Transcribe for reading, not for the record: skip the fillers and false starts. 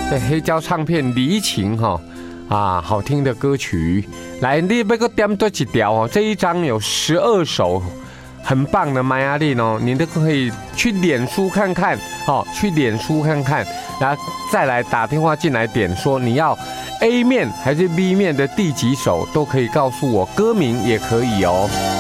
黑胶唱片《离情》好听的歌曲。来，你要个点多几条哦？这一张有12首很棒的玛雅令哦，你都可以去脸书看看去脸书看看，然后再来打电话进来点说你要 A 面还是 B 面的第几首，都可以告诉我，歌名也可以哦。